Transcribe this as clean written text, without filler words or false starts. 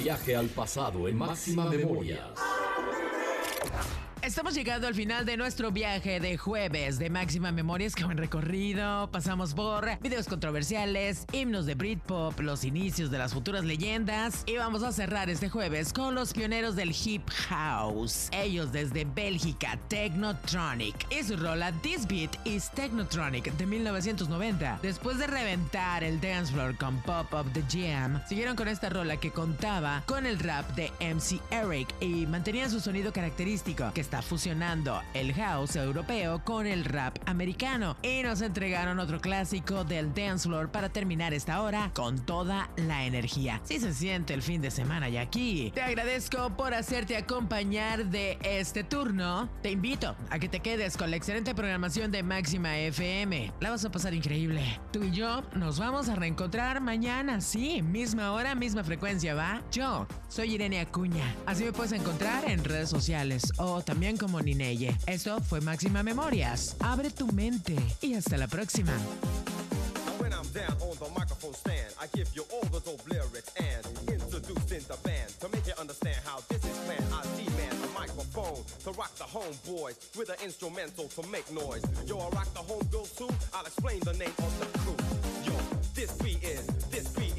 Viaje al pasado en Máxima Memorias. Estamos llegando al final de nuestro viaje de jueves de Máxima Memorias. Qué buen recorrido. Pasamos por videos controversiales, himnos de Britpop, los inicios de las futuras leyendas. Y vamos a cerrar este jueves con los pioneros del hip house. Ellos desde Bélgica, Technotronic. Y su rola This Beat is Technotronic de 1990. Después de reventar el dance floor con Pop Up The Jam, siguieron con esta rola que contaba con el rap de MC Eric y mantenían su sonido característico, que está fusionando el house europeo con el rap americano, y nos entregaron otro clásico del dance floor para terminar esta hora con toda la energía. Sí se siente el fin de semana ya aquí. Te agradezco por hacerte acompañar de este turno. Te invito a que te quedes con la excelente programación de Máxima FM. La vas a pasar increíble. Tú y yo nos vamos a reencontrar mañana, sí, misma hora, misma frecuencia, ¿va? Yo soy Irene Acuña. Así me puedes encontrar en redes sociales o también como Nineye. Esto fue Máxima Memorias. Abre tu mente y hasta la próxima. When I'm down on the microphone stand, I give you all the dope lyrics and introducing the band to make you understand how this is planned. I demand the microphone to rock the homeboys with an instrumental to make noise. Yo, I rock the homegirls too. I'll explain the name of the crew. Yo, this beat is